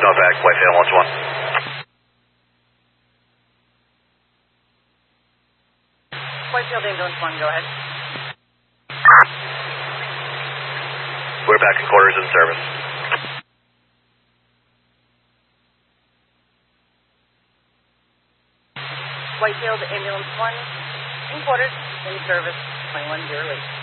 Snowpack, Whitetail 121. Whitefield Ambulance 1, go ahead. We're back in quarters in service. Whitefield Ambulance 1, in quarters, in service, 2108.